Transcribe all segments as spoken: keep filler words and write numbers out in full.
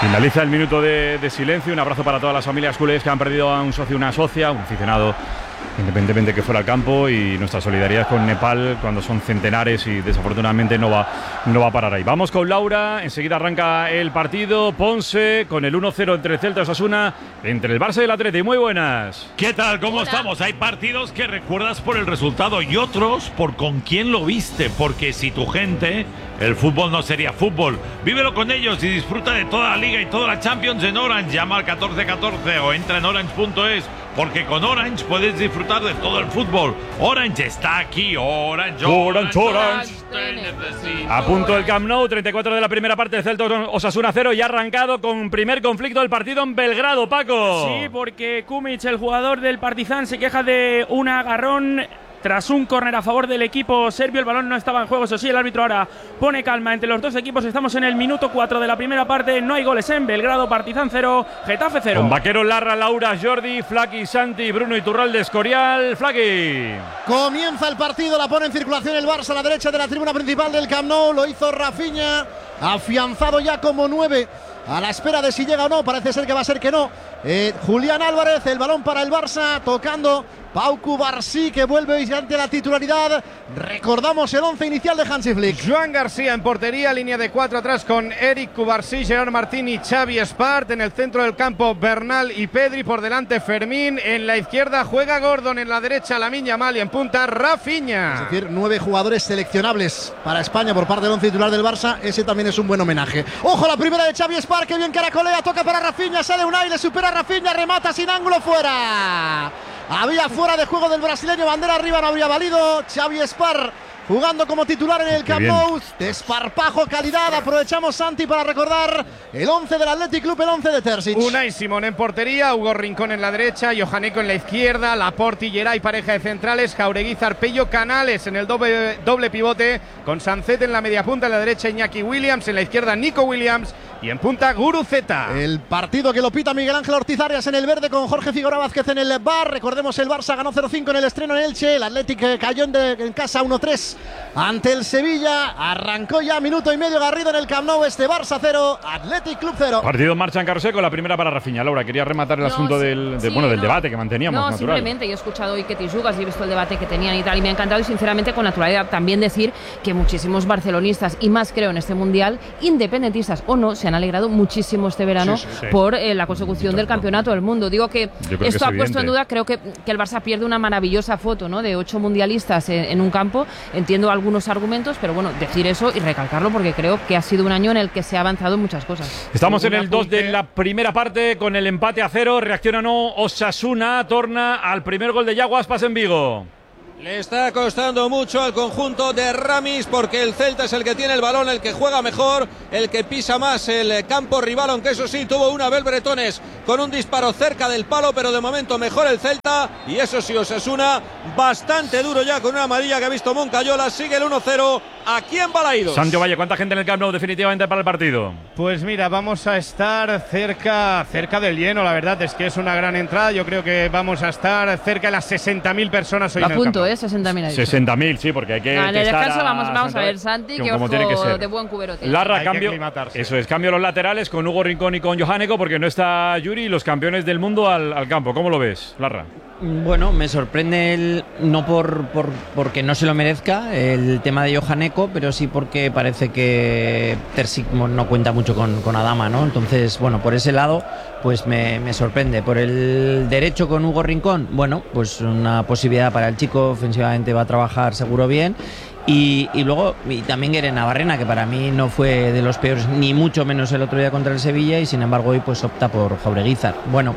Finaliza el minuto de, de silencio. Un abrazo para todas las familias culés que han perdido a un socio, una socia, un aficionado, independientemente de que fuera al campo, y nuestra solidaridad con Nepal cuando son centenares y desafortunadamente no va, no va a parar ahí. Vamos con Laura, enseguida arranca el partido. Ponce con el uno cero entre el Celta y Osasuna, entre el Barça y el Atleti. Muy buenas. ¿Qué tal? ¿Cómo Hola. estamos? Hay partidos que recuerdas por el resultado y otros por con quién lo viste, porque si tu gente, el fútbol no sería fútbol. Vívelo con ellos y disfruta de toda la Liga y toda la Champions en Orange. Llama al catorce catorce o entra en orange punto es, porque con Orange puedes disfrutar de todo el fútbol. Orange está aquí. Orange, Orange, Orange, Orange. te necesito. A punto el Camp Nou, treinta y cuatro de la primera parte, Celta Osasuna cero, y ha arrancado con primer conflicto del partido en Belgrado, Paco. Sí, porque Kumic, el jugador del Partizan, se queja de un agarrón tras un córner a favor del equipo serbio. El balón no estaba en juego, eso sí, el árbitro ahora pone calma entre los dos equipos. Estamos en el minuto cuatro de la primera parte, no hay goles en Belgrado. Partizan cero, Getafe cero. Con Vaquero, Larra, Laura, Jordi, Flaki, Santi, Bruno Iturralde, Escorial. Flaki. Comienza el partido, la pone en circulación el Barça a la derecha de la tribuna principal del Camp Nou. Lo hizo Rafinha, afianzado ya como nueve, a la espera de si llega o no. Parece ser que va a ser que no. eh, Julián Álvarez, el balón para el Barça, tocando Pau Cubarsí, que vuelve hoy ante la titularidad. Recordamos el once inicial de Hansi Flick. Joan García en portería, línea de cuatro atrás con Eric Cubarsí, Gerard Martín y Xavi Espart. En el centro del campo, Bernal y Pedri. Por delante, Fermín. En la izquierda juega Gordon, en la derecha Lamine Yamal y en punta Rafinha. Es decir, nueve jugadores seleccionables para España por parte del once titular del Barça. Ese también es un buen homenaje. Ojo, la primera de Xavi Espart, que bien caracolea, toca para Rafinha, sale Unai, le supera a Rafinha, remata sin ángulo, fuera. Había fuera de juego del brasileño, bandera arriba, no habría valido. Xavi Espart jugando como titular en el Camp Nou. Desparpajo, calidad. Aprovechamos, Santi, para recordar el once del Athletic Club, el once de Terzic. Unai Simón en portería, Hugo Rincón en la derecha, Johaneko en la izquierda, Laporte y Geray, pareja de centrales, Jauregui, Zarpello, Canales en el doble, doble pivote, con Sancet en la media punta, en la derecha Iñaki Williams, en la izquierda Nico Williams y en punta Guruceta. El partido que lo pita Miguel Ángel Ortiz Arias en el verde, con Jorge Figueroa Vázquez en el bar. Recordemos, el Barça ganó cero cinco en el estreno en Elche, el Athletic cayó en, de, en casa uno tres ante el Sevilla. Arrancó ya minuto y medio Garrido en el Camp Nou. Este Barça cero, Athletic Club cero. Partido en marcha en Carroseco, la primera para Rafinha. Laura, quería rematar el No, asunto sí, del, de, sí, bueno, del no. debate que manteníamos, No, natural. simplemente yo he escuchado hoy que Tisugas y he visto el debate que tenían y tal, y me ha encantado, y sinceramente con naturalidad también decir que muchísimos barcelonistas, y más creo en este mundial, independentistas o no, se han alegrado muchísimo este verano Sí, sí, sí. por eh, la consecución del campeonato del mundo. Digo que Yo creo que esto es ha puesto en evidente. duda, creo que, que el Barça pierde una maravillosa foto, ¿no?, de ocho mundialistas en, en un campo. Entiendo algunos argumentos, pero bueno, decir eso y recalcarlo porque creo que ha sido un año en el que se ha avanzado en muchas cosas. Estamos en Un el dos apunte. de la primera parte con el empate a cero. Reacciona o no Osasuna, torna al primer gol de Yago Aspas en Vigo. Le está costando mucho al conjunto de Ramis, porque el Celta es el que tiene el balón, el que juega mejor, el que pisa más el campo rival, aunque eso sí, tuvo una Abel Bretones con un disparo cerca del palo, pero de momento mejor el Celta. Y eso sí, Osasuna bastante duro ya, con una amarilla que ha visto Moncayola. Sigue el uno cero aquí en Balaídos. Santiago Valle, ¿cuánta gente en el Camp Nou definitivamente para el partido? Pues mira, vamos a estar cerca, cerca del lleno. La verdad es que es una gran entrada. Yo creo que vamos a estar cerca de las sesenta mil personas hoy Lo en el Camp apunto, Nou. ¿eh? sesenta mil. sesenta mil, sí, porque hay que Ah, en el testar descanso vamos, vamos a Santa- ver, Santi, que como ojo tiene que ser. de buen cubero tiene. Larra, Hay que cambio. aclimatarse. Eso es, cambio los laterales con Hugo Rincón y con Johaneko, porque no está Yuri y los campeones del mundo al, al campo. ¿Cómo lo ves, Larra? Bueno, me sorprende el, no por, por porque no se lo merezca el tema de Johaneko, pero sí porque parece que Terzic no cuenta mucho con, con Adama, ¿no? Entonces, bueno, por ese lado, pues me, me sorprende. Por el derecho con Hugo Rincón, bueno, pues una posibilidad para el chico, ofensivamente va a trabajar seguro bien. Y, y luego y también Gueren Navarrena, que para mí no fue de los peores, ni mucho menos el otro día contra el Sevilla, y sin embargo hoy pues opta por Jaureguizar. Bueno,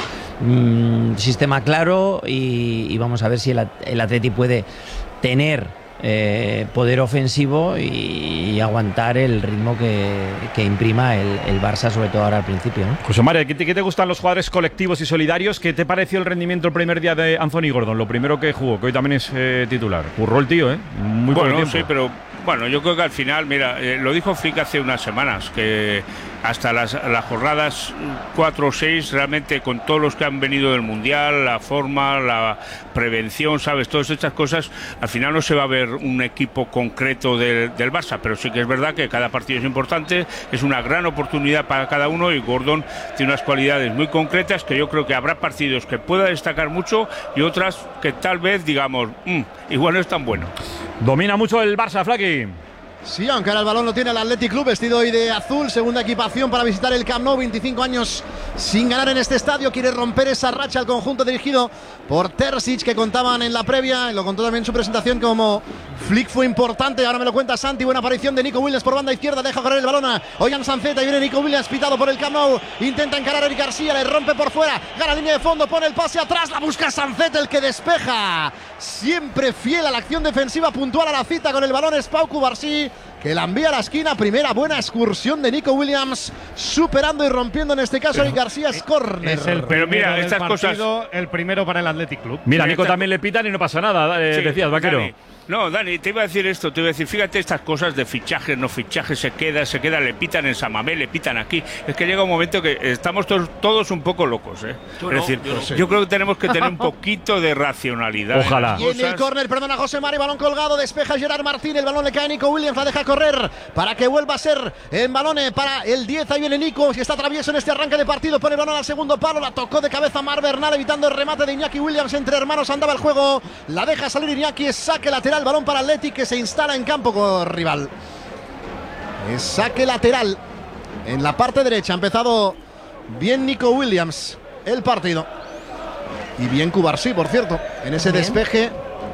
mmm, sistema claro, y, y vamos a ver si el, el Atleti puede tener eh, poder ofensivo y, y aguantar el ritmo que, que imprima el, el Barça, sobre todo ahora al principio, ¿no? José María, ¿qué te, ¿qué te gustan los jugadores colectivos y solidarios? ¿Qué te pareció el rendimiento el primer día de Anthony Gordon? Lo primero que jugó, que hoy también es eh, titular. Curró el tío, ¿eh? Muy buen Bueno, tiempo. sí, pero Bueno, yo creo que al final, mira, eh, lo dijo Flick hace unas semanas, que hasta las, las jornadas cuatro o seis, realmente con todos los que han venido del Mundial, la forma, la prevención, ¿sabes? Todas estas cosas, al final no se va a ver un equipo concreto del, del Barça, pero sí que es verdad que cada partido es importante, es una gran oportunidad para cada uno y Gordon tiene unas cualidades muy concretas que yo creo que habrá partidos que pueda destacar mucho y otras que tal vez digamos, mmm, igual no es tan bueno. Domina mucho el Barça, Flaky. Sí, aunque ahora el balón lo tiene el Athletic Club, vestido hoy de azul, segunda equipación para visitar el Camp Nou, veinticinco años sin ganar en este estadio, quiere romper esa racha al conjunto dirigido por Terzic, que contaban en la previa, y lo contó también en su presentación como Flick fue importante, ahora me lo cuenta Santi, buena aparición de Nico Williams por banda izquierda, deja correr el balón a Ollán Sancet, y viene Nico Williams pitado por el Camp Nou, intenta encarar a Eric García, le rompe por fuera, gana línea de fondo, pone el pase atrás, la busca Sancet, el que despeja, siempre fiel a la acción defensiva, puntual a la cita con el balón es Pau Cubarsí, que la envía a la esquina, primera buena excursión de Nico Williams, superando y rompiendo en este caso Eric García, es córner. Es el Pero mira, estas partido, cosas, el primero para el Athletic Club. Mira, Sí, Nico esta... también le pitan y no pasa nada, eh, sí, decías, Vaquero. Dani. No, Dani, te iba a decir esto, te iba a decir, fíjate estas cosas de fichajes, no fichajes, se queda, se queda, le pitan en Samamé, le pitan aquí. Es que llega un momento que estamos todos, todos un poco locos, ¿eh? Yo es no, decir, yo no. yo creo que tenemos que tener un poquito de racionalidad. Ojalá. En Y las en el cosas. córner, perdona José Mari, balón colgado, despeja Gerard Martín, el balón le cae a Nico Williams, la deja correr para que vuelva a ser el balón para el diez, ahí viene Nico, si está travieso en este arranque de partido, pone el balón al segundo palo, la tocó de cabeza Mar Bernal, evitando el remate de Iñaki Williams, entre hermanos andaba el juego, la deja salir Iñaki, es saque lateral, balón para Athletic que se instala en campo con rival. Es saque lateral en la parte derecha, ha empezado bien Nico Williams el partido. Y bien Cubarsí, por cierto, en ese Bien. despeje.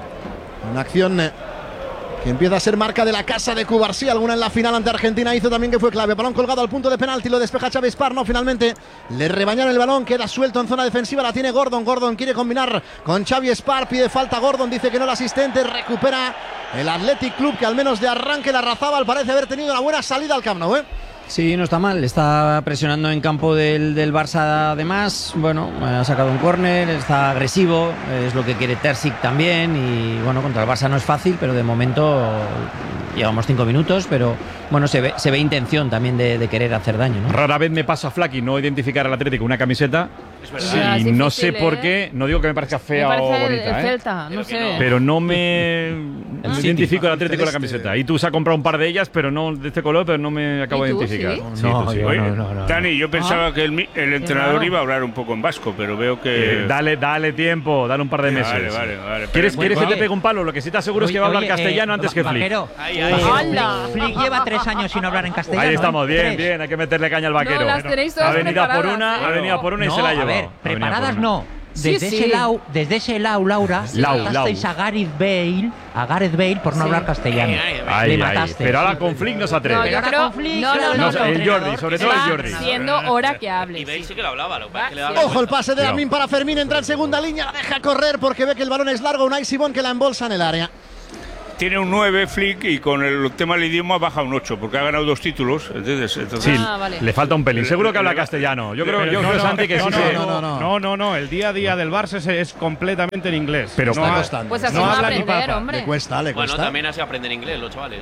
Una acción eh, que empieza a ser marca de la casa de Cubarsí. Alguna en la final ante Argentina hizo también que fue clave. Balón colgado al punto de penalti, lo despeja Xavi Espar. No, finalmente le rebañaron el balón, queda suelto en zona defensiva. La tiene Gordon. Gordon quiere combinar con Xavi Espar. Pide falta Gordon, dice que no el asistente. Recupera el Athletic Club, que al menos de arranque la Razabal parece haber tenido una buena salida al Camp Nou, ¿eh? Sí, no está mal, está presionando en campo del, del Barça además, bueno, ha sacado un córner, está agresivo, es lo que quiere Terzic también y bueno, contra el Barça no es fácil, pero de momento llevamos cinco minutos, pero bueno, se ve, se ve intención también de, de querer hacer daño, ¿no? Rara vez me pasa, Flaky, no identificar al Atlético una camiseta. Es verdad. Sí, Ah, es no difícil, sé por ¿eh? qué, no digo que me parezca Me fea o parece el, bonita, el ¿eh? Celta, no Pero que sé. no. Pero no me no City. identifico el Atlético la Celeste. camiseta. Y tú se has comprado un par de ellas, pero no de este color, pero no me acabo ¿Y de tú, identificar. sí? Sí, No, tú sí. yo Oye, no, no, no. Dani, yo pensaba que el, mi- el entrenador raro. iba a hablar un poco en vasco, pero veo que... Eh, dale, dale tiempo, dale un par de meses. Vale, vale, vale. ¿Quieres, Pero- ¿quieres que Oye. te pegue un palo? Lo que sí te aseguro es que va a hablar Oye, castellano eh, antes que Va- Flick. Vaquero, Ahí, eh, ahí. ¡Hala! Flick lleva tres años sin hablar en castellano. Ahí estamos, ¿eh? bien, Tres. bien, hay que meterle caña al vaquero. No, las tenéis todas ha venido a por preparadas, una, ¿eh? ha venido a por una y No, se la ha a llevado. ver, Ha venido a por preparadas una. no. Sí, Desde, sí. Ese lado, desde ese lado, Laura, Lau, matasteis Lau. a Gareth Bale, a Gareth Bale por no Sí. hablar castellano. Ay, ay, Ahí, Le ahí. mataste. Pero ahora con Flick no se atreve. No, yo ahora creo. con Flick, No, no, claro, no. No, no. el Jordi, sobre todo el Va Jordi. siendo hora que hable. Y veis sí. sí que lo hablaba, lo que pasa es que le Va daba siendo- Ojo el pase de Cuidado. Lamine para Fermín, entra en segunda línea, la deja correr porque ve que el balón es largo. Unai Simón que la embolsa en el área. Tiene un nueve Flick y con el tema del idioma baja un ocho porque ha ganado dos títulos. Entonces, entonces Sí, Ah, vale. le falta un pelín. Seguro que habla castellano. Yo creo, yo creo Santi, que no, sí no, se- no, no, no, no. no, no, no, el día a día del Barça es, es completamente en inglés. Pero no está ha- costando. Pues así no va a habla ni aprender, papa. hombre. Le cuesta, le Bueno, cuesta. también así aprenden inglés los chavales.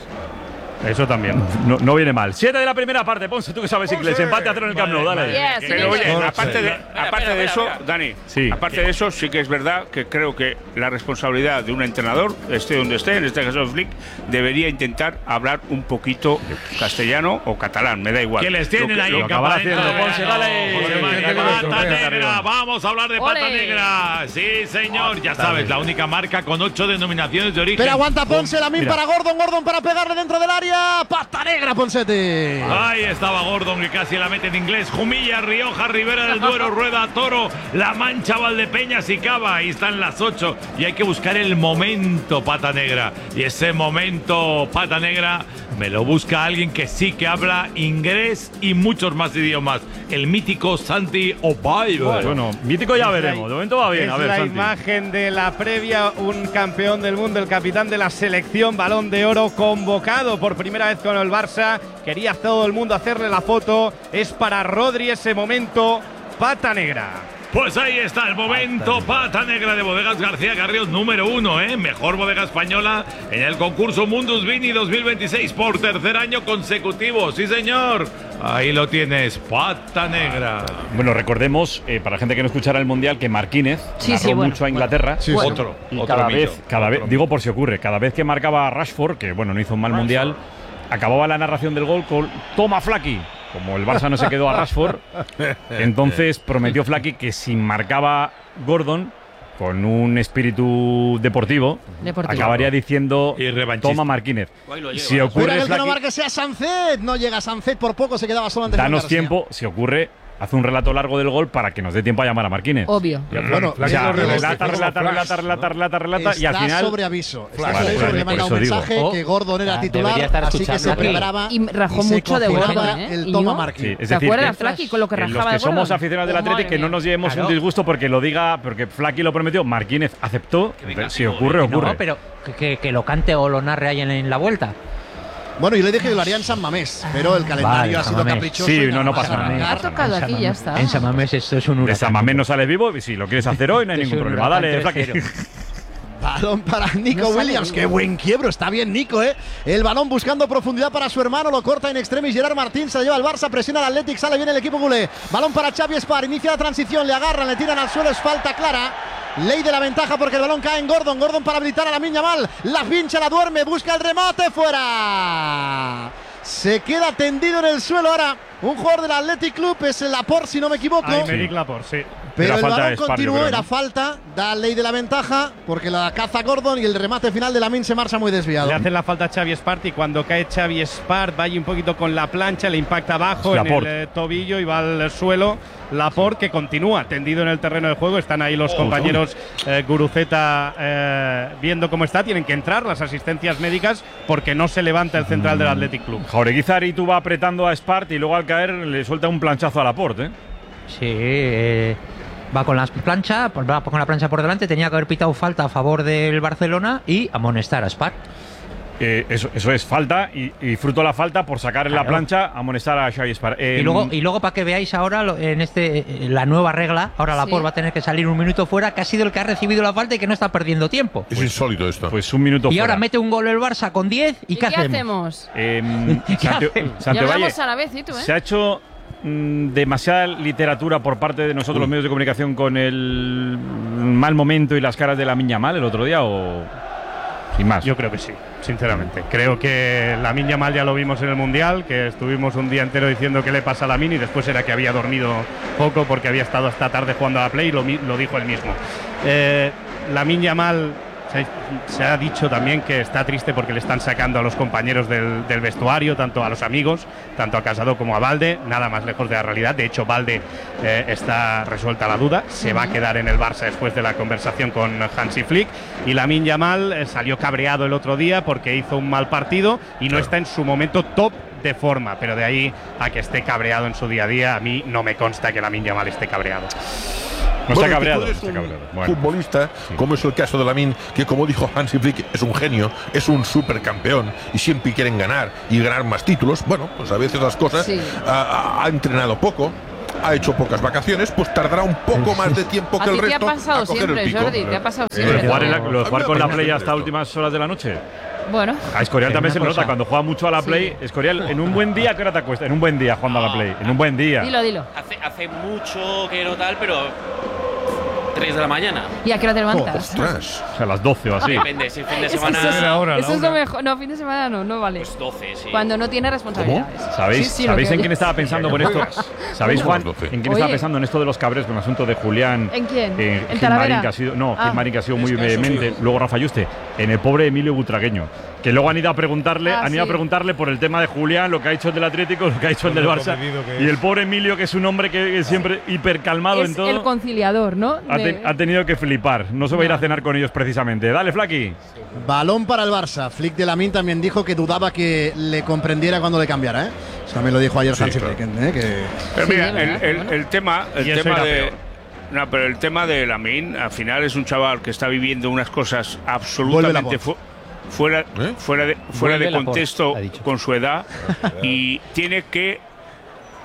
Eso también. No, no viene mal. Siete de la primera parte. Ponce, tú que sabes inglés. Empate a cero en el Camp Nou. Dale. Yes, Pero sí, oye, sí. aparte de, Espera, aparte espera, de eso, espera. Dani, Sí. aparte de eso, sí que es verdad que creo que la responsabilidad de un entrenador, esté donde esté, en este caso Flick, debería intentar hablar un poquito castellano o catalán, me da igual. Que les tienen Lo ahí lo en acabará campamento haciendo. de Ponce, verano. dale. José María, Dale, Pata dale, dale, negra. arriba. Vamos a hablar de pata Ole. negra. Sí, señor. Ya sabes, la única marca con ocho denominaciones de origen. Pero aguanta Ponce, Lamine Mira. para Gordon, Gordon para pegarle dentro del área. Pata negra, Ponsete. Ahí estaba Gordon, que casi la mete en inglés. Jumilla, Rioja, Ribera del Duero, Rueda, Toro, La Mancha, Valdepeñas y Cava. Ahí están las ocho. Y hay que buscar el momento, Pata Negra. Y ese momento, Pata Negra, me lo busca alguien que sí que habla inglés y muchos más idiomas. El mítico Santi Opayo. Bueno, mítico ya Es la- veremos. De momento va bien. Es A ver, la Santi. imagen de la previa, un campeón del mundo, el capitán de la selección, Balón de Oro, convocado por primera vez con el Barça. Quería todo el mundo hacerle la foto. Es para Rodri ese momento. Pata negra. Pues ahí está el momento, pata negra de Bodegas García Carrión número uno, ¿eh? Mejor bodega española en el concurso Mundus Vini dos mil veintiséis por tercer año consecutivo. Sí, señor. Ahí lo tienes, pata negra. Bueno, recordemos, eh, para la gente que no escuchara el Mundial, que Marquínez Sí, narró sí, bueno, mucho a Inglaterra. Sí, sí. Otro, Y otro cada mito, vez, cada otro vez, digo por si ocurre, cada vez que marcaba a Rashford, que bueno, no hizo un mal Mundial, acababa la narración del gol con toma Flaky. Como el Barça no se quedó a Rashford, entonces prometió Flaky que si marcaba Gordon con un espíritu deportivo, Deportivo. acabaría diciendo Y revanchista. toma Marquínez. Si Fuera ocurre el que no Flaky, marque sea Sancet. No llega Sancet, por poco se quedaba solo ante Fran danos García. tiempo, si ocurre, hace un relato largo del gol para que nos dé tiempo a llamar a Marquínez. Obvio. Bueno, O sea, lo relata, relata, relata, relata, relata, relata, relata, y al Está final sobre aviso. Está Vale, sobre aviso vale, porque por manda eso un digo. mensaje Oh, que Gordon era ah, titular, debería estar así que se escuchando aquí. preparaba Y rajó y se mucho de confirmaba Gordon, ¿eh? el ¿Y toma yo? Marquín. Sí, es ¿Se decir, acuerda que- Flaky con lo que que rajaba los que de Gordon? somos aficionados del Oh, Atlético, madre que no mía. nos llevemos Claro. un disgusto porque lo diga, porque Flaky lo prometió, Marquínez aceptó. Si ocurre, ocurre. No, pero que, que- que lo cante o lo narre ahí en, en la vuelta. Bueno, yo le dije que lo haría en San Mamés, pero el calendario Vale, ha sido San Mamés. caprichoso. Sí, y no, nada no más pasa nada. arrancar. Ha tocado En aquí, San ya Mamés- está. En San Mamés esto es un De huracán. San Mamés no sales vivo, y si lo quieres hacer hoy no hay Esto es ningún un problema. Dale, huracán Flaky. tercero. Balón para Nico No sale Williams. vivo. Qué buen quiebro. Está bien Nico, ¿eh? El balón buscando profundidad para su hermano. Lo corta en extremis. Gerard Martín se lo lleva al Barça. Presiona al Athletic. Sale bien el equipo culé. Balón para Xavi Espar. Inicia la transición. Le agarran, le tiran al suelo. Es falta clara. Ley de la ventaja porque el balón cae en Gordon. Gordon para habilitar a Lamine Yamal. La pincha, la duerme. Busca el remate. Fuera. Se queda tendido en el suelo ahora. Un jugador del Athletic Club. Es el Laporte, si no me equivoco. Aymeric Laporte, sí. Pero Era el falta balón de Spar, continuó, yo creo, era ¿no? falta, da ley de la ventaja, porque la caza Gordon y el remate final de Lamine se marcha muy desviado. Le hacen la falta a Xavi Espart y cuando cae Xavi Espart va ahí un poquito con la plancha, le impacta abajo en Laporte. el eh, tobillo y va al suelo. Laporte que continúa tendido en el terreno de juego. Están ahí los compañeros eh, Guruceta eh, viendo cómo está. Tienen que entrar las asistencias médicas porque no se levanta el central del Athletic Club. Jaureguizar y tú va apretando a Spart y luego al caer le suelta un planchazo a Laporte, ¿eh? Sí, eh, va con la plancha, va con la plancha por delante. Tenía que haber pitado falta a favor del Barcelona y amonestar a Spar. Eh, eso, eso es falta y, y fruto de la falta por sacar en la Claro. plancha amonestar a Xavi Espar. Eh, Y luego, y luego para que veáis ahora lo- en este eh, la nueva regla, ahora Laporte Sí. va a tener que salir un minuto fuera, que ha sido el que ha recibido la falta y que no está perdiendo tiempo. Es insólito esto. pues un minuto Y fuera. ahora mete un gol el Barça con diez y, ¿Y ¿qué, qué hacemos? hacemos? Eh, ¿Qué Sante- hacemos? Ya Santevalle, hablamos a la vez, ¿y tú, eh? ¿se ha hecho mm, demasiada literatura por parte de nosotros los medios de comunicación con el mal momento y las caras de Lamine Yamal el otro día o sin más? Yo creo que sí, sinceramente. Creo que Lamine Yamal ya lo vimos en el Mundial, que estuvimos un día entero diciendo qué le pasa a Lamine y después era que había dormido poco porque había estado hasta tarde jugando a la Play y lo, mi- lo dijo él mismo. Eh, Lamine Yamal se, se ha dicho también que está triste porque le están sacando a los compañeros del, del vestuario, tanto a los amigos, tanto a Casado como a Valde, nada más lejos de la realidad. De hecho, Valde eh, está resuelta la duda, se va a quedar en el Barça después de la conversación con Hansi Flick. Y Lamine Yamal eh, salió cabreado el otro día porque hizo un mal partido y no está en su momento top de forma, pero de ahí a que esté cabreado en su día a día, a mí no me consta que Lamine Yamal esté cabreado. No Bueno, está cabreado. tú no eres está un cabreado. Bueno. futbolista, como es el caso de Lamine, que como dijo Hansi Flick, es un genio, es un supercampeón y siempre quieren ganar y ganar más títulos. Bueno, pues a veces las cosas Sí. ha, ha entrenado poco, ha hecho pocas vacaciones, pues tardará un poco más de tiempo A que ti el te ha resto pasado a coger siempre, el pico. Jordi, te ha pasado Eh, Lo de siempre. jugar, en la- lo de A mí jugar me con la parece Play esto. hasta últimas horas de la noche. Bueno, A Escorial Pero también se una le nota cosa. cuando juega mucho a la Play. Escorial, en un buen día, ¿qué hora te acuestas? En un buen día jugando a la Play. En un buen día. dilo, dilo. Hace, hace mucho que no tal, pero tres de la mañana. ¿Y a qué hora te levantas? Ostras. O sea, a las doce o así. Depende, si el fin de Es que semana. eso es, Ahora, la eso es una. lo mejor. No, fin de semana no, no vale. Pues doce, sí. Cuando no tiene responsabilidades. ¿Sabéis, Sí, sí, lo ¿sabéis que en quién oyes. estaba pensando con esto? ¿Sabéis, Juan, ¿Cómo? en quién Oye. estaba pensando en esto de los cabres con el asunto de Julián? ¿En quién? Eh, ¿En Gil Talavera? Marín, que ha sido, no, Ah. Gil Marín, que ha sido muy Es que eso vehemente. sí. Luego Rafa Yuste. En el pobre Emilio Butragueño. Que luego han ido a preguntarle, Ah, han ido a sí. preguntarle por el tema de Julián, lo que ha hecho el del Atlético, lo que ha hecho el del Barça. Y el pobre Emilio, que es un hombre que es siempre hiper calmado en Es todo. el conciliador, ¿no? Ha, te- De- ha tenido que flipar. No se va a ir a cenar con ellos precisamente. Dale, Flaky. Balón para el Barça. Flick de Lamine también dijo que dudaba que le comprendiera cuando le cambiara, ¿eh? Eso también lo dijo ayer Sí, Hansi claro. Flick, ¿eh? Que Pero Sí, mira, es verdad, el, el- bueno. el tema, el Y eso tema era de. peor. No, pero el tema de Lamine, al final es un chaval que está viviendo unas cosas Vuelve absolutamente Laporte. fu- fuera, ¿Eh? fuera de, fuera Vuelve de Laporte, contexto ha dicho. con su edad y tiene que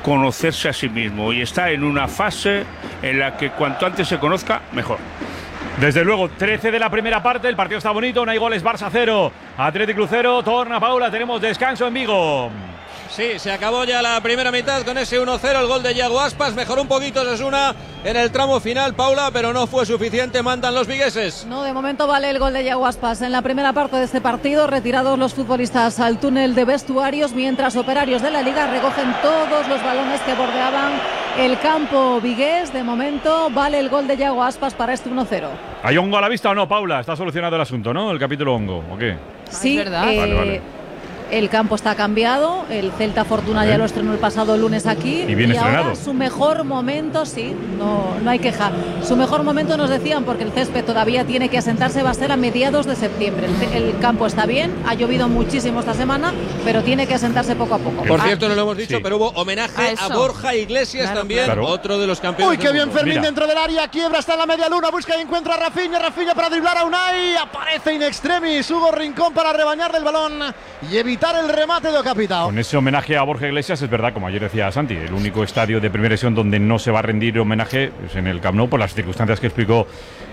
conocerse a sí mismo y está en una fase en la que cuanto antes se conozca, mejor. Desde luego, trece de la primera parte, el partido está bonito, no hay goles, Barça cero, Athletic Club cero, torna Paula, tenemos descanso en Vigo. Sí, se acabó ya la primera mitad con ese uno cero, el gol de Yago Aspas, mejoró un poquito Osasuna en el tramo final, Paula, pero no fue suficiente, mandan los vigueses. No, de momento vale el gol de Yago Aspas en la primera parte de este partido, retirados los futbolistas al túnel de vestuarios, mientras operarios de la Liga recogen todos los balones que bordeaban el campo vigués. De momento vale el gol de Yago Aspas para este uno cero. ¿Hay hongo a la vista o no, Paula? Está solucionado el asunto, ¿no? El capítulo hongo, ¿o qué? Sí, es verdad. Eh, vale, vale. El campo está cambiado, el Celta Fortuna ya lo estrenó el pasado lunes aquí. Y bien estrenado. Ahora su mejor momento, sí, no, no hay queja. Su mejor momento nos decían, porque el césped todavía tiene que asentarse, va a ser a mediados de septiembre. El, el campo está bien, ha llovido muchísimo esta semana, pero tiene que asentarse poco a poco. Por cierto, no lo hemos dicho, sí. pero hubo homenaje a, a Borja Iglesias claro, también, claro. otro de los campeones. Uy, qué bien fútbol. Fermín Mira. dentro del área, quiebra, está en la media luna, busca y encuentra a Rafinha, Rafinha para driblar a Unai, aparece in extremis Hugo Rincón para rebañarle el balón y evitar el remate de Capitao. Con ese homenaje a Borja Iglesias, es verdad, como ayer decía Santi, el único estadio de primera división donde no se va a rendir homenaje es en el Camp Nou por las circunstancias que explicó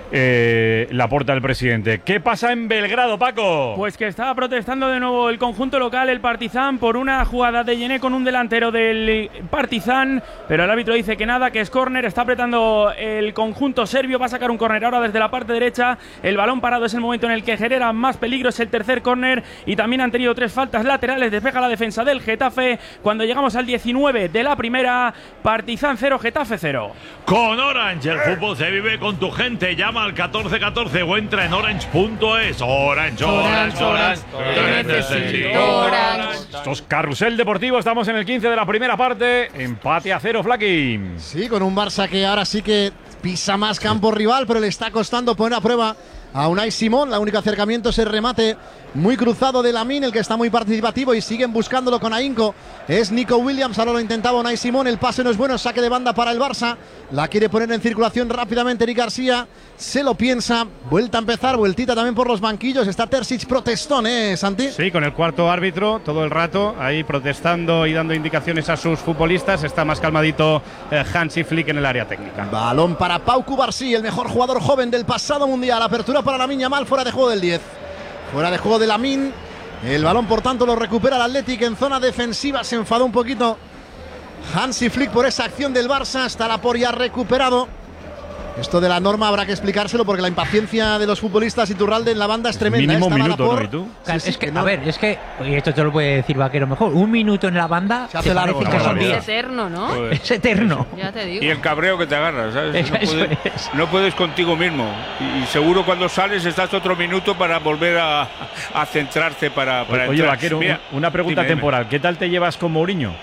eh, Laporta, el presidente. ¿Qué pasa en Belgrado, Paco? Pues que estaba protestando de nuevo el conjunto local, el Partizan, por una jugada de Yené con un delantero del Partizan, pero el árbitro dice que nada, que es córner. Está apretando el conjunto serbio, va a sacar un córner ahora desde la parte derecha. El balón parado es el momento en el que genera más peligro, es el tercer córner, y también han tenido tres faltas laterales. Despeja la defensa del Getafe cuando llegamos al diecinueve de la primera. Partizan cero, Getafe cero. Con Orange, el fútbol se vive con tu gente. Llama al catorce catorce o entra en orange punto es. Orange, Orange, Orange. Te necesito, Orange. Esto es Carrusel Deportivo, estamos en el quince de la primera parte. Empate a cero, Flaki. Sí, con un Barça que ahora sí que pisa más campo rival, pero le está costando poner a prueba a Unai Simón. La único acercamiento es el remate muy cruzado de Lamine, el que está muy participativo, y siguen buscándolo con ahínco. Es Nico Williams, ahora lo intentaba Unai Simón, el pase no es bueno, saque de banda para el Barça. La quiere poner en circulación rápidamente Eric García, se lo piensa, vuelta a empezar, vueltita también por los banquillos. Está Terzic protestón, ¿eh, Santi? Sí, con el cuarto árbitro todo el rato ahí protestando y dando indicaciones a sus futbolistas. Está más calmadito eh, Hansi Flick en el área técnica. Balón para Pau Cubarsí, el mejor jugador joven del pasado mundial. Apertura para Lamine Yamal, fuera de juego del diez. Fuera de juego de Lamine. El balón, por tanto, lo recupera el Athletic en zona defensiva. Se enfadó un poquito Hansi Flick por esa acción del Barça. Está Laporte ya recuperado. Esto de la norma habrá que explicárselo, porque la impaciencia de los futbolistas Iturralde en la banda es tremenda. Mínimo Estaba minuto, Laporte. ¿no? ¿Y tú? Claro, Sí, sí, es que, que no- a ver, es que, y esto te lo puede decir Vaquero mejor, un minuto en la banda Se hace te largo, parece ¿no? que son Barbaridad. diez. Es eterno, ¿no? Joder. Es eterno. Ya te digo. Y el cabreo que te agarras, ¿sabes? Eso No puedes, es. no puedes contigo mismo. Y, y seguro cuando sales estás otro minuto para volver a, a centrarte para, para Oye, entrar. Vaquero, Mira, una pregunta dime, dime. temporal. ¿Qué tal te llevas con Mourinho?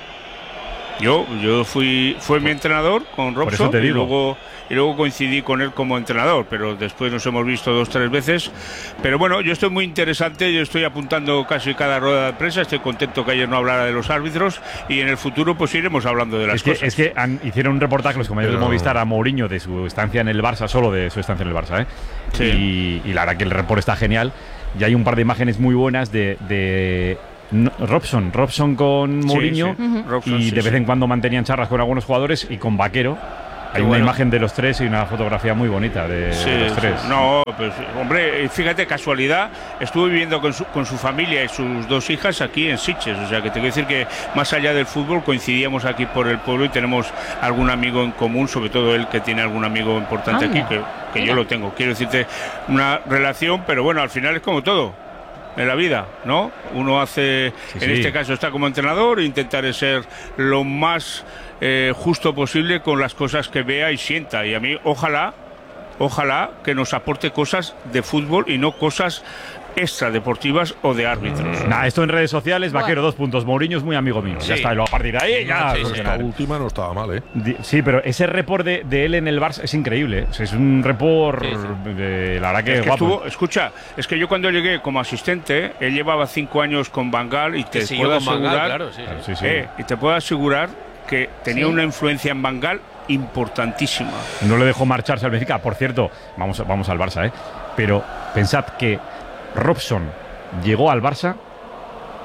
Yo, yo fui, fue mi entrenador con Por eso Robson te y digo. luego, y luego coincidí con él como entrenador, pero después nos hemos visto dos, tres veces. Pero bueno, yo estoy muy interesante, yo estoy apuntando casi cada rueda de prensa, estoy contento que ayer no hablara de los árbitros y en el futuro pues iremos hablando de las Es que, cosas. es que han- hicieron un reportaje los compañeros Pero- de Movistar a Mourinho de su estancia en el Barça, solo de su estancia en el Barça, ¿eh? Sí. Y, y la verdad que el report está genial. Y hay un par de imágenes muy buenas de, de no- Robson, Robson con Sí, Mourinho, sí. Ujú. Robson, y sí, de vez sí. en cuando mantenían charlas con algunos jugadores, y con Vaquero. Hay una bueno. imagen de los tres y una fotografía muy bonita de, Sí, de los sí. tres. No, pues hombre, fíjate, casualidad, estuve viviendo con su, con su familia y sus dos hijas aquí en Sitges, o sea que te quiero decir que más allá del fútbol coincidíamos aquí por el pueblo y tenemos algún amigo en común, sobre todo él que tiene algún amigo importante Anda. aquí, que, que yo lo tengo. Quiero decirte, una relación, pero bueno, al final es como todo en la vida, ¿no? Uno hace, Sí, en sí. este caso está como entrenador, intentaré ser lo más eh, justo posible con las cosas que vea y sienta, y a mí ojalá ojalá que nos aporte cosas de fútbol y no cosas extradeportivas o de árbitros. Nada, esto en redes sociales, Bueno. Vaquero, dos puntos. Mourinho es muy amigo mío. Sí. Ya está, y luego a partir de ahí ya. Sí, sí, Esta última no estaba mal, ¿eh? Di- Sí, pero ese report de, de él en el Barça es increíble. ¿eh? O sea, es un report Sí, de la verdad que, Es que guapo. estuvo, escucha, es que yo cuando llegué como asistente, él llevaba cinco años con Van Gaal y te Que siguió puedo con Van Gaal, asegurar, claro, sí, sí. Sí, sí. eh, y te puedo asegurar que tenía Sí. una influencia en Van Gaal importantísima. No le dejó marcharse al Benfica. Por cierto, vamos, vamos al Barça, ¿eh? Pero pensad que Robson llegó al Barça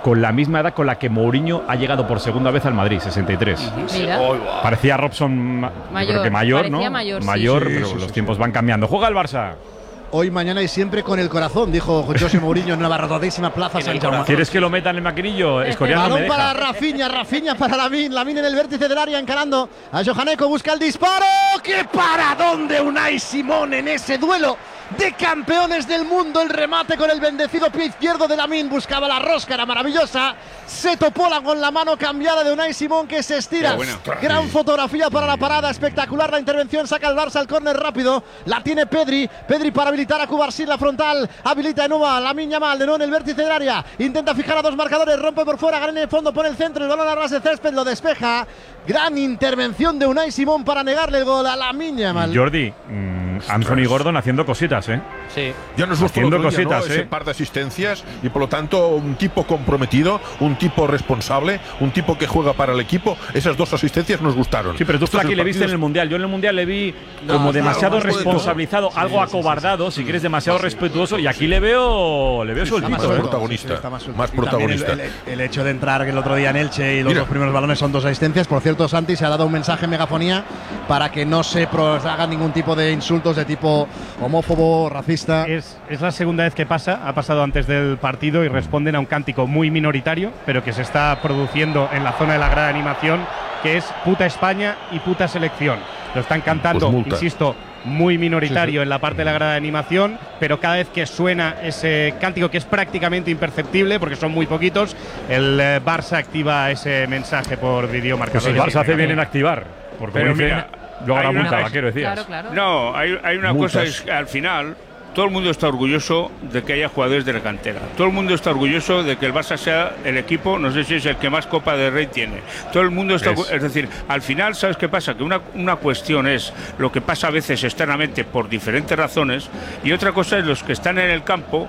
con la misma edad con la que Mourinho ha llegado por segunda vez al Madrid, sesenta y tres. Mira. Parecía Robson ma- Mayor, yo creo que mayor, ¿no? parecía mayor, sí. Mayor, Sí, pero sí, los sí, tiempos sí. van cambiando. Juega el Barça. Hoy, mañana y siempre con el corazón, dijo José Mourinho en una abarrotadísima plaza San Jaume. ¿Quieres que lo metan en el maquinillo? Escorial no me Balón para deja. Rafinha, Rafinha para Lamine, Lamine en el vértice del área encarando a Johaneko, busca el disparo. ¡Qué paradón de Unai Simón en ese duelo de campeones del mundo! El remate con el bendecido pie izquierdo de Lamine, buscaba la rosca, era maravillosa. Se topó la, con la mano cambiada de Unai Simón, que se estira. Gran fotografía para la parada, espectacular la intervención, saca el Barça al córner rápido, la tiene Pedri, Pedri para habilitar a Cubarsí, la frontal, habilita de nuevo a Lamine Yamal, de nuevo en el vértice del área, intenta fijar a dos marcadores, rompe por fuera, gana en el fondo, pone el centro, el balón a ras de césped, lo despeja. Gran intervención de Unai Simón para negarle el gol a Lamine Yamal. Jordi, mmm, Anthony Gordon haciendo cositas, ¿eh? Sí. Ya nos gustó Haciendo el otro día, cositas, ¿no? ¿eh? Ese par de asistencias y por lo tanto un tipo comprometido, un tipo responsable, un tipo que juega para el equipo. Esas dos asistencias nos gustaron. Sí, pero tú, Estos Flaky, le viste en partidos- el Mundial. Yo en el Mundial le vi No, como claro, demasiado más de todo. responsabilizado, Sí, algo sí, sí, acobardado, si quieres, demasiado respetuoso. Y aquí le veo, le veo Sí, sueltito. más ¿eh? protagonista, Está más, más Y también protagonista. El, el- el hecho de entrar el otro día en Elche y los Mira. dos primeros balones son dos asistencias. Por cierto, Santi se ha dado un mensaje en megafonía para que no se pro- hagan ningún tipo de insultos de tipo homófobo, racista. Es, es la segunda vez que pasa, ha pasado antes del partido y responden a un cántico muy minoritario, pero que se está produciendo en la zona de la grada de animación, que es puta España y puta selección. Lo están cantando, Pues multa. insisto, muy minoritario Sí, sí. en la parte de la grada de animación, pero cada vez que suena ese cántico, que es prácticamente imperceptible porque son muy poquitos, el eh, Barça activa ese mensaje por Pues videomarcador. el Barça hace bien en activar. Porque Pero como dice, mira, luego hay la una- multa, vaquero, decías. Claro, claro. No, hay, hay una Multas. cosa, es que al final todo el mundo está orgulloso de que haya jugadores de la cantera. Todo el mundo está orgulloso de que el Barça sea el equipo, no sé si es el que más Copa del Rey tiene. Todo el mundo está... Es. Es, es decir, al final, ¿sabes qué pasa? Que una, una cuestión es lo que pasa a veces externamente por diferentes razones y otra cosa es los que están en el campo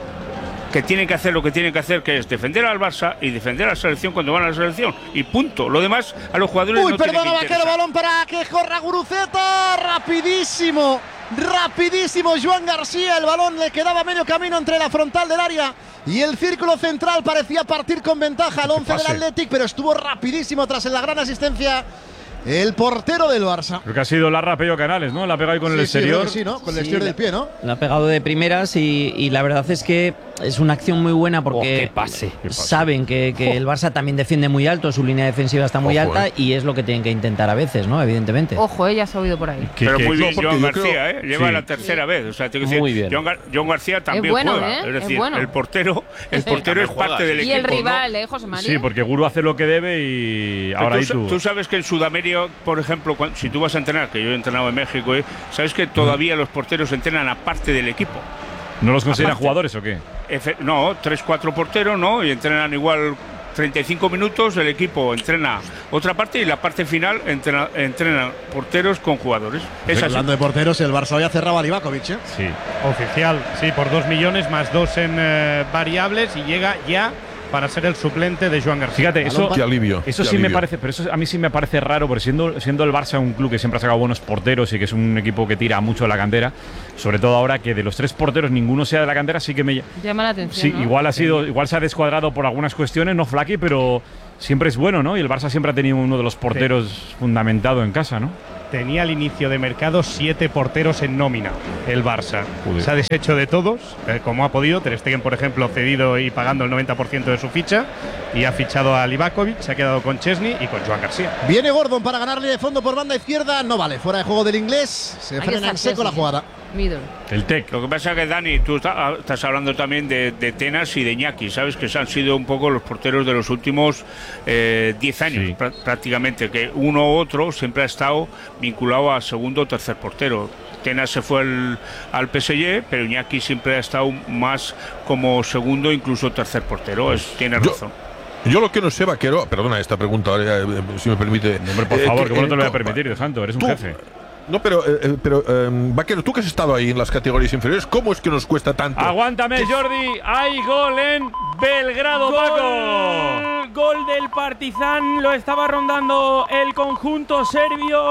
que tienen que hacer lo que tienen que hacer, que es defender al Barça y defender a la selección cuando van a la selección. Y punto. Lo demás, a los jugadores Uy, no tiene perdona, que vaquero, interesar. balón para que corra Guruceta. Rapidísimo, rapidísimo Joan García. El balón le quedaba medio camino entre la frontal del área y el círculo central. Parecía partir con ventaja al once del pase. Athletic, pero estuvo rapidísimo tras la gran asistencia el portero del Barça. Creo que ha sido Larra Pello Canales, ¿no? La ha pegado ahí con el Sí, sí, exterior. creo que sí, ¿no? Con el Sí, exterior la- del pie, ¿no? La ha pegado de primeras y, y la verdad es que es una acción muy buena porque Oh, qué pase. Qué pase. saben que, que el Barça también defiende muy alto, su línea defensiva está muy Ojo, alta eh. y es lo que tienen que intentar a veces, ¿no? Evidentemente. Ojo, ella se ha oído por ahí. Que- Pero que- muy bien, no, porque Joan yo García, creo- ¿eh? Lleva Sí. la tercera vez. O sea, tengo que decir, Muy bien. Joan, Gar- Joan García también bueno, juega. ¿eh? Es Es decir, bueno. el portero, el portero también es juega, parte del sí. Y equipo. el ¿no? rival, ¿eh, José María? Sí, porque Guru hace lo que debe y Pero ahora tú, ahí sa- tú. tú sabes que en Sudamérica, por ejemplo, cuan- si tú vas a entrenar, que yo he entrenado en México, ¿eh? sabes que todavía los porteros entrenan aparte del equipo. ¿No los consideran Aparte. jugadores o qué? Efe- no, tres, cuatro porteros, ¿no? Y entrenan igual treinta y cinco minutos, el equipo entrena otra parte y la parte final entrena, entrenan porteros con jugadores. Es así. Hablando de porteros, el Barça hoy ha cerrado a Livakovic, ¿eh? Sí. Oficial, sí, por dos millones más dos en eh, variables y llega ya para ser el suplente de Joan García. Fíjate, eso, Qué alivio. eso qué sí me alivio. parece, pero eso a mí sí me parece raro, porque siendo, siendo el Barça un club que siempre ha sacado buenos porteros y que es un equipo que tira mucho de la cantera, sobre todo ahora que de los tres porteros ninguno sea de la cantera, sí que me Llama la atención. sí, ¿no? igual ha sido, igual se ha descuadrado por algunas cuestiones, no Flaky, pero siempre es bueno, ¿no? Y el Barça siempre ha tenido uno de los porteros fundamentado en casa, ¿no? Tenía al inicio de mercado siete porteros en nómina, el Barça. Joder. Se ha deshecho de todos, eh, como ha podido. Ter Stegen, por ejemplo, cedido y pagando el noventa por ciento de su ficha. Y ha fichado a Livakovic, se ha quedado con Chesney y con Joan García. Viene Gordon para ganarle de fondo por banda izquierda. No vale, fuera de juego del inglés. Se Ahí frena está en seco la Chesney. jugada. Middle. El Tec. Lo que pasa es que, Dani, tú está- estás hablando también de, de Tenas y de Iñaki, ¿sabes? Que han sido un poco los porteros de los últimos eh, diez años, Sí. prá- prácticamente, que uno u otro siempre ha estado vinculado a segundo o tercer portero. Tenas se fue al, al P S G, pero Iñaki siempre ha estado más como segundo, incluso tercer portero. Es, tiene Yo- razón. Yo lo que no sé, Vaquero, perdona esta pregunta, ahora, eh, si me permite. Hombre, por Eh, favor, que- que no te lo voy a eh, permitir, de santo, eres un tú- jefe. No, pero, eh, eh, pero eh, Vaquero, tú que has estado ahí en las categorías inferiores, ¿cómo es que nos cuesta tanto? Aguántame, Jordi. Hay gol en Belgrado, Paco. Gol del Partizan, lo estaba rondando el conjunto serbio.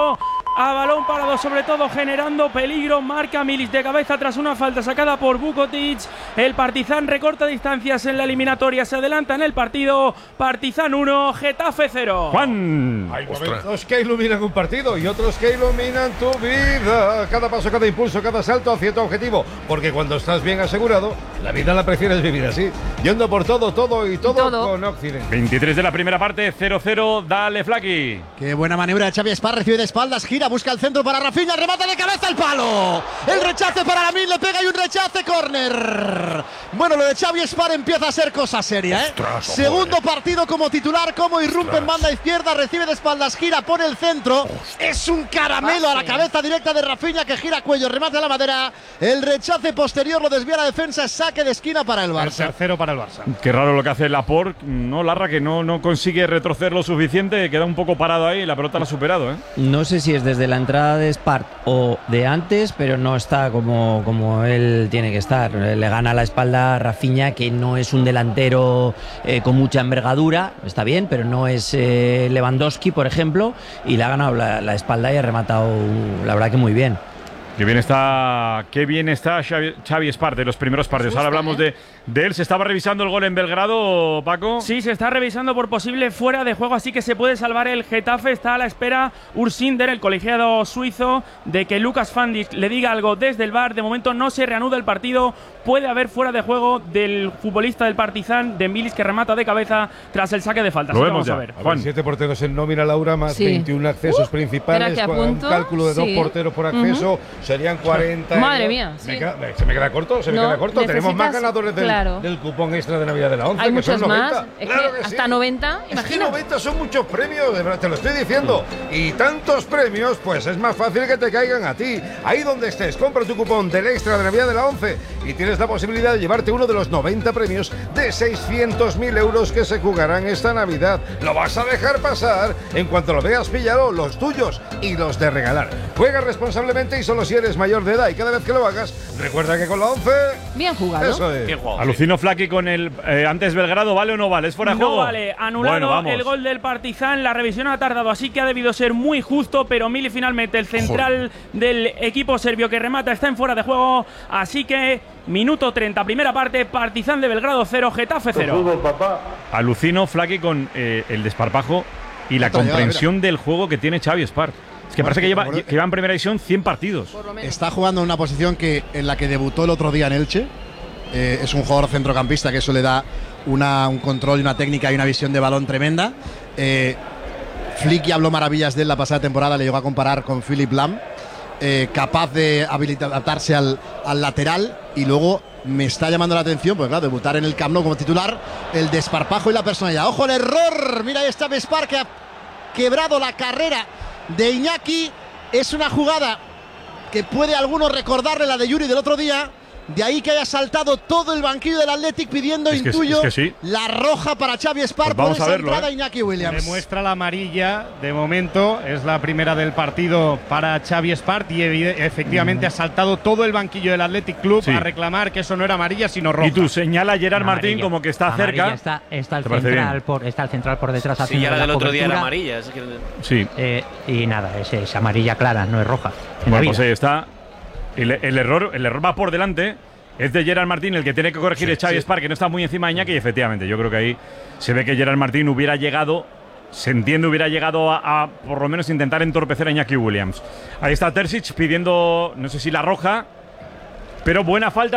a balón parado, sobre todo generando peligro. Marca Milic de cabeza tras una falta sacada por Vukotic. El Partizan recorta distancias en la eliminatoria, se adelanta en el partido. Partizan uno, Getafe cero. Juan. Hay momentos que iluminan un partido y otros que iluminan tu vida. Cada paso, cada impulso, cada salto hacia tu objetivo. Porque cuando estás bien asegurado, la vida la prefieres vivir así. Yendo por todo, todo y todo, y todo. Con Occident. veintitrés de la primera parte, cero cero. Dale, Flaki. Qué buena maniobra de Xavi Espar. Recibe de espaldas, gira, busca el centro para Rafinha, remata de cabeza al palo. El rechace para Lamine, le pega y un rechace, córner. Bueno, lo de Xavi Espar empieza a ser cosa seria, ¿eh? Ostras, Segundo joder. partido como titular, como irrumpe Ostras. en banda izquierda, recibe de espaldas, gira, pone el centro. Ostras. Es un caramelo ah, a la sí. cabeza directa de Rafinha, que gira cuello, remate a la madera. El rechace posterior lo desvía la defensa, saque de esquina para el Barça. El tercero para el Barça. Qué raro lo que hace Laporte, no, Larra, que no, no consigue retroceder lo suficiente, queda un poco parado ahí, la pelota la ha superado, ¿eh? No sé si es desde la entrada de Espart o de antes, pero no está como, como él tiene que estar. Le gana la espalda a Rafinha, que no es un delantero eh, con mucha envergadura, está bien, pero no es eh, Lewandowski, por ejemplo, y le ha ganado la, la espalda y ha rematado, la verdad que muy bien. Qué bien está, qué bien está Xavi, Xavi Espart de los primeros partidos. Ahora hablamos de, de él. ¿Se estaba revisando el gol en Belgrado, Paco? Sí, se está revisando por posible fuera de juego, así que se puede salvar el Getafe. Está a la espera Ursinder, el colegiado suizo, de que Lucas Fandis le diga algo desde el V A R. De momento no se reanuda el partido. Puede haber fuera de juego del futbolista del Partizan, de Milic, que remata de cabeza tras el saque de falta. Lo vemos vamos ya. a ver. Juan. siete porteros en nómina, Laura, más sí. veintiún accesos uh, principales. Con un cálculo de sí. dos porteros por acceso. Uh-huh. Serían cuarenta. Madre mía. Me sí. queda, ¿Se me queda corto? ¿Se me no, queda corto? Tenemos más ganadores del, claro. del cupón extra de Navidad de la once. Hay que muchos son noventa. más. Es claro que que hasta sí. noventa. Es Imagina. que noventa son muchos premios, de verdad, te lo estoy diciendo. Y tantos premios, pues es más fácil que te caigan a ti. Ahí donde estés, compra tu cupón del extra de Navidad de la once y tienes la posibilidad de llevarte uno de los noventa premios de seiscientos mil euros que se jugarán esta Navidad. ¿Lo vas a dejar pasar? En cuanto lo veas, píllalo, los tuyos y los de regalar. Juega responsablemente y solo si eres mayor de edad, y cada vez que lo hagas, recuerda que con la once… Bien jugado. Eso es. Alucino Flaki con el eh, antes Belgrado, ¿vale o no vale? ¿Es fuera de no juego? No vale, anulado bueno, el gol del Partizan. La revisión ha tardado, así que ha debido ser muy justo, pero Mili finalmente, el central Joder. del equipo serbio que remata, está en fuera de juego, así que minuto treinta, primera parte, Partizan de Belgrado cero, Getafe cero. Alucino Flaki con eh, el desparpajo y la comprensión del juego que tiene Xavi Espart. Es que bueno, parece que lleva, que lleva en primera división cien partidos. Está jugando en una posición que en la que debutó el otro día en Elche. Eh, es un jugador centrocampista que eso le da una, un control y una técnica y una visión de balón tremenda. Eh, Flicky habló maravillas de él la pasada temporada, le llegó a comparar con Philipp Lahm, eh, capaz de adaptarse al, al lateral, y luego me está llamando la atención, pues claro, debutar en el Camp Nou como titular, el desparpajo y la personalidad. ¡Ojo el error! Mira, ahí está Espart, que ha quebrado la carrera de Iñaki. Es una jugada que puede algunos recordarle la de Yuri del otro día. De ahí que haya saltado todo el banquillo del Athletic pidiendo, es que, intuyo, es que sí. la roja para Xavi Espart pues por esa verlo, entrada ¿eh? Iñaki Williams. Demuestra la amarilla de momento, es la primera del partido para Xavi Espart y efectivamente mm. ha saltado todo el banquillo del Athletic Club sí. a reclamar que eso no era amarilla sino roja. Y tú señala a Gerard amarilla. Martín como que está amarilla cerca. Está, está, el central por, está el central por detrás sí, haciendo ya la la del otro cobertura. día era amarilla. Es que… Sí. Eh, y nada, es, es amarilla clara, no es roja. Bueno, pues ahí está. El, el, error, el error va por delante. Es de Gerard Martín el que tiene que corregir sí, el Xavi sí. Espart, que no está muy encima de Iñaki, y efectivamente, yo creo que ahí se ve que Gerard Martín hubiera llegado, se entiende, hubiera llegado a, a por lo menos intentar entorpecer a Iñaki Williams. Ahí está Terzic pidiendo, no sé si la roja, pero buena falta.